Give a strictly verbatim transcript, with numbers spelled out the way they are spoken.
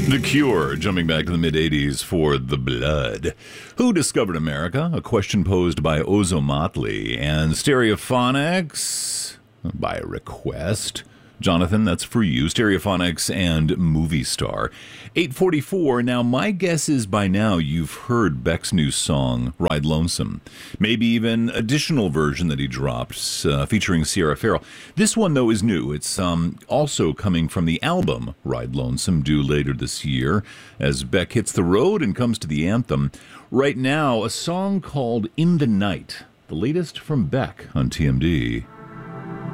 The Cure, jumping back to the mid-eighties for The Blood. Who discovered America? A question posed by Ozo Motley. And Stereophonics, by request. Jonathan, that's for you. Stereophonics and Movie Star. eight forty-four. Now, my guess is by now you've heard Beck's new song, Ride Lonesome. Maybe even additional version that he dropped uh, featuring Sierra Farrell. This one, though, is new. It's um, also coming from the album Ride Lonesome, due later this year, as Beck hits the road and comes to the anthem. Right now, a song called In the Night, the latest from Beck on T M D.